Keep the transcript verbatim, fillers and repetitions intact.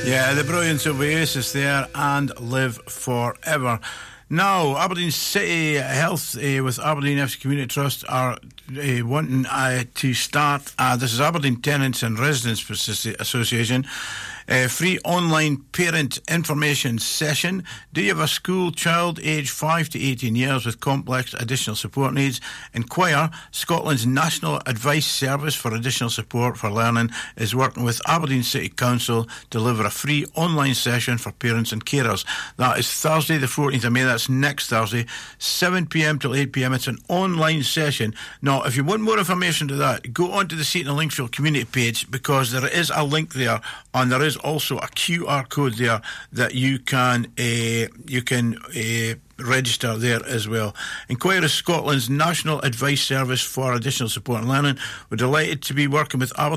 Yeah, the brilliance of Oasis there and Live Forever. Now, Aberdeen City Health uh, with Aberdeen F C Community Trust are uh, wanting uh, to start, uh, this is Aberdeen Tenants and Residents Association, a free online parent information session. Do you have a school child aged five to eighteen years with complex additional support needs? Inquire. Scotland's National Advice Service for Additional Support for Learning is working with Aberdeen City Council to deliver a free online session for parents and carers. That is Thursday the fourteenth of May. That's next Thursday, seven p m till eight p m. It's an online session. Now, if you want more information to that, go onto the Seaton and Linksfield community page, because there is a link there, and there is also a Q R code there that you can uh, you can uh, register there as well. Inquire is Scotland's National Advice Service for Additional Support and Learning. We're delighted to be working with Aberdeen